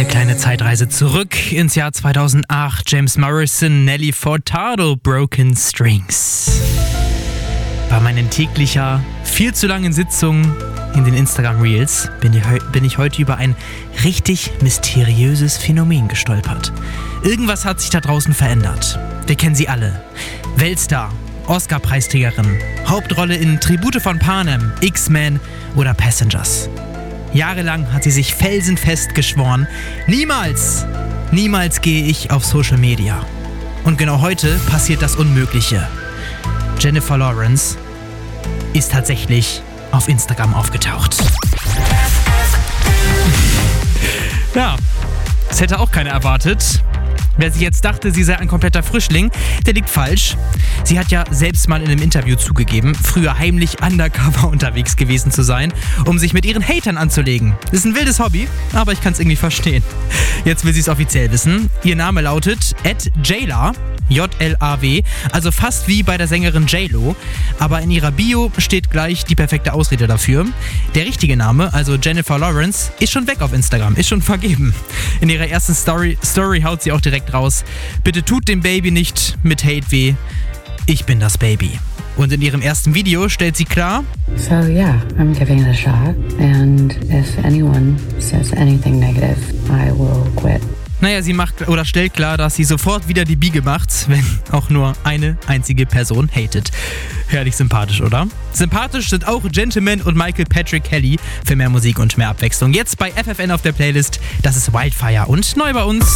Eine kleine Zeitreise zurück ins Jahr 2008. James Morrison, Nelly Furtado, Broken Strings. Bei meinen täglicher, viel zu langen Sitzungen in den Instagram Reels bin ich heute über ein richtig mysteriöses Phänomen gestolpert. Irgendwas hat sich da draußen verändert. Wir kennen sie alle. Weltstar, Oscar-Preisträgerin, Hauptrolle in Tribute von Panem, X-Men oder Passengers. Jahrelang hat sie sich felsenfest geschworen, niemals gehe ich auf Social Media. Und genau heute passiert das Unmögliche. Jennifer Lawrence ist tatsächlich auf Instagram aufgetaucht. Ja, das hätte auch keiner erwartet. Wer sich jetzt dachte, sie sei ein kompletter Frischling, der liegt falsch. Sie hat ja selbst mal in einem Interview zugegeben, früher heimlich undercover unterwegs gewesen zu sein, um sich mit ihren Hatern anzulegen. Das ist ein wildes Hobby, aber ich kann es irgendwie verstehen. Jetzt will sie es offiziell wissen. Ihr Name lautet @Jlaw, Jlaw, also fast wie bei der Sängerin J-Lo. Aber in ihrer Bio steht gleich die perfekte Ausrede dafür. Der richtige Name, also Jennifer Lawrence, ist schon weg auf Instagram, ist schon vergeben. In ihrer ersten Story haut sie auch direkt raus: Bitte tut dem Baby nicht mit Hate weh, ich bin das Baby. Und in ihrem ersten Video stellt sie klar: So yeah, I'm giving it a shot, and if anyone says anything negative, I will quit. Naja, sie stellt klar, dass sie sofort wieder die Biege macht, wenn auch nur eine einzige Person hatet. Herrlich sympathisch, oder? Sympathisch sind auch Gentleman und Michael Patrick Kelly für mehr Musik und mehr Abwechslung. Jetzt bei FFN auf der Playlist, das ist Wildfire und neu bei uns.